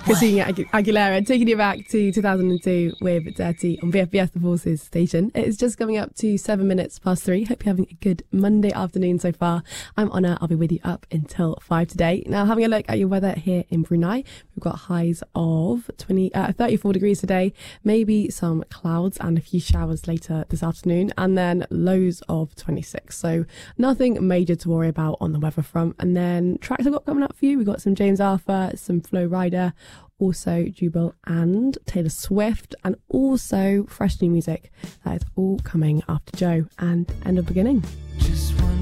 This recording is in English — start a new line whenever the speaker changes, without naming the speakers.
Christina Aguilera, taking you back to 2002 with Dirty on VFBS, the Forces station. It is just coming up to 7 minutes past 3. Hope you're having a good Monday afternoon so far. I'm Anna. I'll be with you up until 5 today. Now, having a look at your weather here in Brunei, we've got highs of 34 degrees today, maybe some clouds and a few showers later this afternoon, and then lows of 26. So nothing major to worry about on the weather front. And then tracks I've got coming up for you. We've got some James Arthur, some Flo Rida, also Jubal and Taylor Swift, and also fresh new music. That is all coming after Joe and End of Beginning.